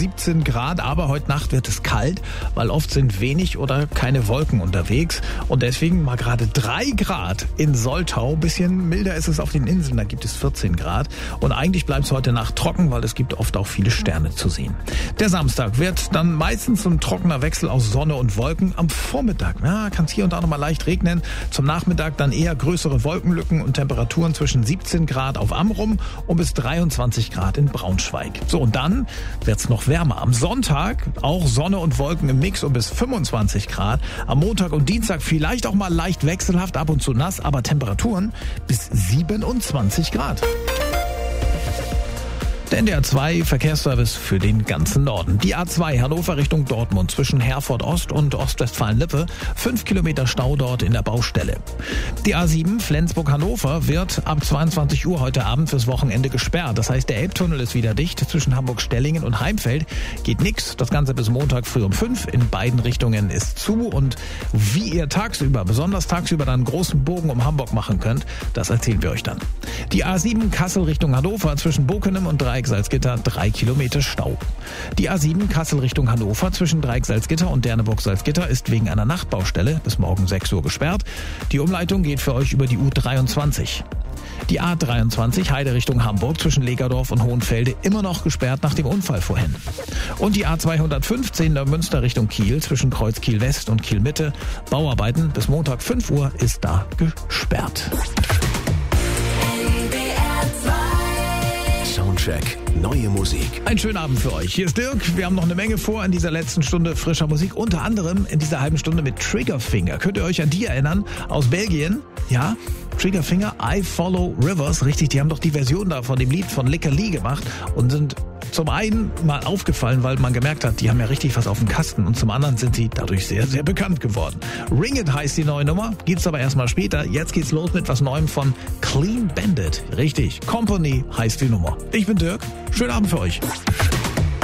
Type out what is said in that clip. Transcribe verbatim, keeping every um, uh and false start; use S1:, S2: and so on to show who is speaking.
S1: siebzehn Grad, aber heute Nacht wird es kalt, weil oft sind wenig oder keine Wolken unterwegs und deswegen mal gerade drei Grad in Soltau. Bisschen milder ist es auf den Inseln, da gibt es vierzehn Grad und eigentlich bleibt es heute Nacht trocken, weil es gibt oft auch viele Sterne zu sehen. Der Samstag wird dann meistens ein trockener Wechsel aus Sonne und Wolken. Am Vormittag ja, kann es hier und da noch mal leicht regnen. Zum Nachmittag dann eher größere Wolkenlücken und Temperaturen zwischen siebzehn Grad auf Amrum und bis dreiundzwanzig Grad in Braunschweig. So, und dann wird's noch wärmer. Am Sonntag auch Sonne und Wolken im Mix und bis fünfundzwanzig Grad. Am Montag und Dienstag vielleicht auch mal leicht wechselhaft, ab und zu nass, aber Temperaturen bis siebenundzwanzig Grad. Der N D R zwei Verkehrsservice für den ganzen Norden. Die A zwei Hannover Richtung Dortmund zwischen Herford Ost und Ostwestfalen-Lippe. Fünf Kilometer Stau dort in der Baustelle. Die A sieben Flensburg-Hannover wird ab zweiundzwanzig Uhr heute Abend fürs Wochenende gesperrt. Das heißt, der Elbtunnel ist wieder dicht. Zwischen Hamburg-Stellingen und Heimfeld geht nichts. Das Ganze bis Montag früh um fünf. In beiden Richtungen ist zu. Und wie ihr tagsüber, besonders tagsüber, dann einen großen Bogen um Hamburg machen könnt, das erzählen wir euch dann. Die A sieben Kassel Richtung Hannover zwischen Bokenem und Dreieck-Salzgitter drei Kilometer Stau. Die A sieben Kassel Richtung Hannover zwischen Dreieck-Salzgitter und Derneburg-Salzgitter ist wegen einer Nachtbaustelle bis morgen sechs Uhr gesperrt. Die Umleitung geht für euch über die U dreiundzwanzig. Die A dreiundzwanzig Heide Richtung Hamburg zwischen Legerdorf und Hohenfelde immer noch gesperrt nach dem Unfall vorhin. Und die A zweihundertfünfzehn der Münster Richtung Kiel zwischen Kreuz Kiel West und Kiel Mitte. Bauarbeiten bis Montag fünf Uhr ist da gesperrt.
S2: Soundcheck. Neue Musik.
S1: Einen schönen Abend für euch. Hier ist Dirk. Wir haben noch eine Menge vor in dieser letzten Stunde frischer Musik. Unter anderem in dieser halben Stunde mit Triggerfinger. Könnt ihr euch an die erinnern? Aus Belgien? Ja? Triggerfinger, I Follow Rivers. Richtig, die haben doch die Version da von dem Lied von Licker Lee gemacht und sind zum einen mal aufgefallen, weil man gemerkt hat, die haben ja richtig was auf dem Kasten und zum anderen sind sie dadurch sehr, sehr bekannt geworden. Ring It heißt die neue Nummer, gibt's aber erstmal später. Jetzt geht's los mit was Neuem von Clean Bandit. Richtig, Company heißt die Nummer. Ich bin Dirk, schönen Abend für euch.